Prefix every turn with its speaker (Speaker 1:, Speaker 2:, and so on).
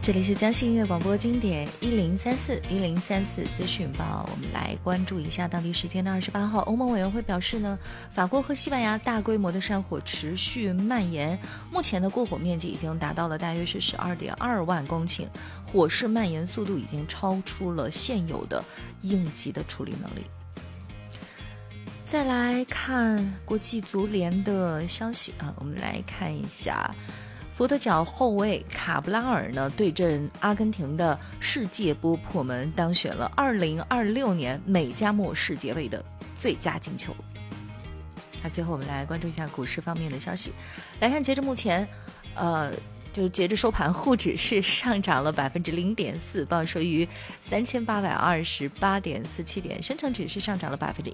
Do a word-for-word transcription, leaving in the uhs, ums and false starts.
Speaker 1: 这里是江西音乐广播经典一零三四一零三四资讯报，我们来关注一下当地时间的二十八号，欧盟委员会表示呢，法国和西班牙大规模的山火持续蔓延，目前的过火面积已经达到了大约是十二点二万公顷，火势蔓延速度已经超出了现有的应急的处理能力。再来看国际足联的消息啊，我们来看一下。佛得角后卫卡布拉尔呢对阵阿根廷的世界波破门，当选了二零二六年美加墨世界杯的最佳进球。那最后我们来关注一下股市方面的消息，来看截至目前，呃，就是截至收盘，沪指是上涨了百分之零点四，报收于三千八百二十八点四七点；深成指是上涨了百分之